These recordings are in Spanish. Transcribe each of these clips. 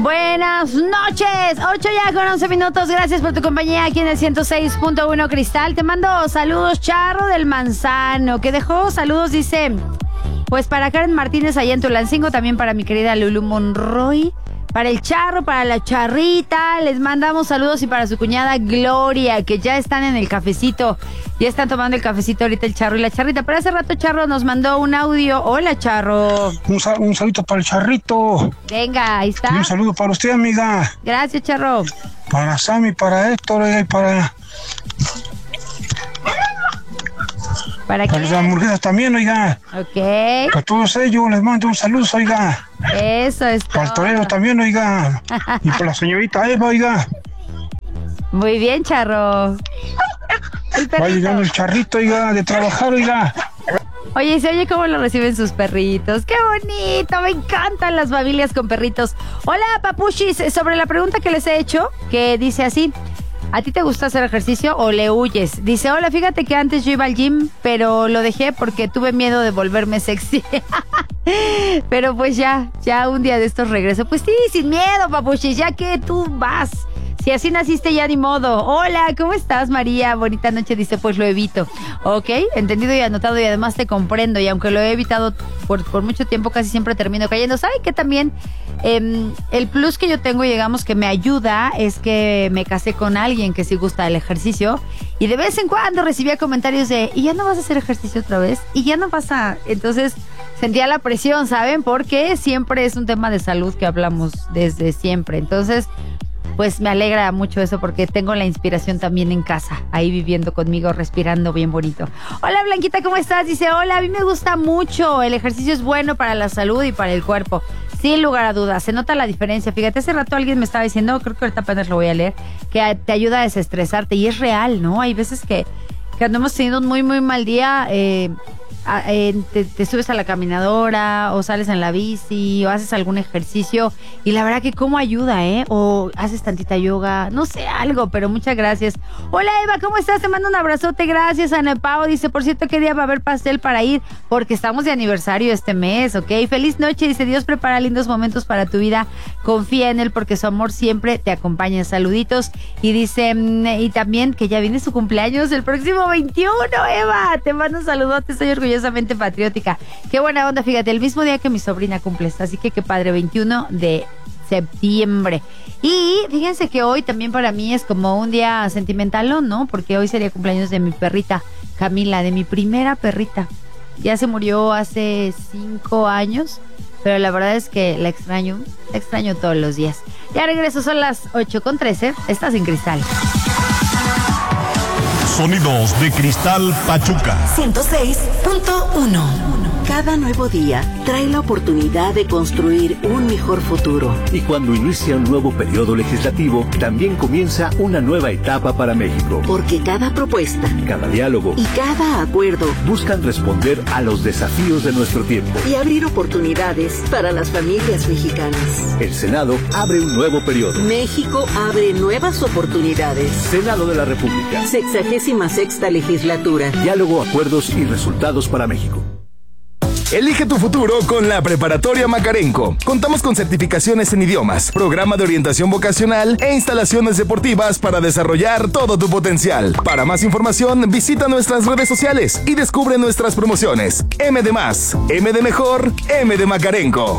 Buenas noches, 8 ya con 11 minutos. Gracias por tu compañía aquí en el 106.1 Cristal. Te mando saludos, Charro del Manzano, que dejó saludos, dice, pues para Karen Martínez allá en Tulancingo, también para mi querida Lulu Monroy, para el Charro, para la Charrita, les mandamos saludos, y para su cuñada Gloria, que ya están en el cafecito, ya están tomando el cafecito ahorita el Charro y la Charrita. Pero hace rato Charro nos mandó un audio. Hola, Charro. Un saludito para el Charrito. Venga, ahí está. Y un saludo para usted, amiga. Gracias, Charro. Para Sammy, para Héctor y para las hamburguesas también, oiga. Ok. Para todos ellos les mando un saludo, oiga. Eso es Para el torero también, oiga. Y para la señorita Eva, oiga. Muy bien, Charro. Va llegando el Charrito, oiga, de trabajar, oiga. Oye, ¿se oye cómo lo reciben sus perritos? ¡Qué bonito! Me encantan las familias con perritos. Hola, papuchis. Sobre la pregunta que les he hecho, que dice así: ¿a ti te gusta hacer ejercicio o le huyes? Dice, hola, fíjate que antes yo iba al gym, pero lo dejé porque tuve miedo de volverme sexy. Pero pues ya un día de estos regreso. Pues sí, sin miedo, papuchis, ya que tú vas. Si así naciste, ya ni modo. Hola, ¿cómo estás, María? Bonita noche, dice, pues lo evito. Ok, entendido y anotado, y además te comprendo. Y aunque lo he evitado por mucho tiempo, casi siempre termino cayendo. ¿Saben qué también? El plus que yo tengo, digamos, que me ayuda, es que me casé con alguien que sí gusta el ejercicio. Y de vez en cuando recibía comentarios de, ¿y ya no vas a hacer ejercicio otra vez? ¿Y ya no vas a...? Entonces sentía la presión, ¿saben? Porque siempre es un tema de salud que hablamos desde siempre. Entonces, pues me alegra mucho eso, porque tengo la inspiración también en casa, ahí viviendo conmigo, respirando bien bonito. Hola, Blanquita, ¿cómo estás? Dice, hola, a mí me gusta mucho, el ejercicio es bueno para la salud y para el cuerpo, sin lugar a dudas, se nota la diferencia. Fíjate, hace rato alguien me estaba diciendo, creo que ahorita apenas lo voy a leer, que te ayuda a desestresarte, y es real, ¿no? Hay veces que cuando hemos tenido un muy, muy mal día, te subes a la caminadora o sales en la bici o haces algún ejercicio, y la verdad que cómo ayuda, o haces tantita yoga, no sé, algo, pero muchas gracias. Hola, Eva, ¿cómo estás? Te mando un abrazote. Gracias. Ana Pao dice, por cierto, ¿qué día va a haber pastel para ir? Porque estamos de aniversario este mes, ¿ok? Feliz noche, dice, Dios prepara lindos momentos para tu vida, confía en él porque su amor siempre te acompaña. Saluditos. Y dice, y también que ya viene su cumpleaños el próximo 21, Eva, te mando un saludote, soy orgullosamente patriótica. Qué buena onda, fíjate, el mismo día que mi sobrina cumple, así que qué padre, 21 de septiembre. Y fíjense que hoy también para mí es como un día sentimental, ¿no? Porque hoy sería cumpleaños de mi perrita, Camila, de mi primera perrita. Ya se murió hace 5 años, pero la verdad es que la extraño todos los días. Ya regreso, son las 8:13, estás en Cristal. Sonidos de Cristal Pachuca 106.1. Cada nuevo día trae la oportunidad de construir un mejor futuro. Y cuando inicia un nuevo periodo legislativo, también comienza una nueva etapa para México. Porque cada propuesta, cada diálogo y cada acuerdo buscan responder a los desafíos de nuestro tiempo y abrir oportunidades para las familias mexicanas. El Senado abre un nuevo periodo. México abre nuevas oportunidades. Senado de la República. 66ª legislatura. Diálogo, acuerdos y resultados para México. Elige tu futuro con la Preparatoria Macarenco. Contamos con certificaciones en idiomas, programa de orientación vocacional e instalaciones deportivas para desarrollar todo tu potencial. Para más información, visita nuestras redes sociales y descubre nuestras promociones. M de más, M de mejor, M de Macarenco.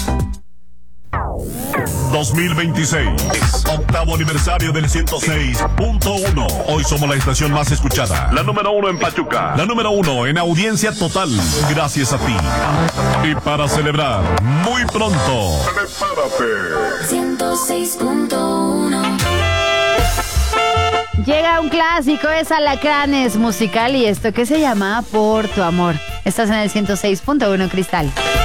2026, octavo aniversario del 106.1. Hoy somos la estación más escuchada, la número 1 en Pachuca, la número 1 en audiencia total, gracias a ti. Y para celebrar, muy pronto, prepárate. 106.1. Llega un clásico, es Alacranes musical, y esto que se llama Por tu amor. Estás en el 106.1 Cristal.